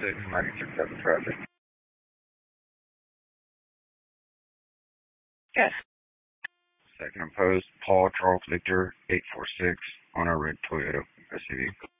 967 traffic. Yes. Second opposed, Paul Charles Victor 846 on a red Toyota SUV.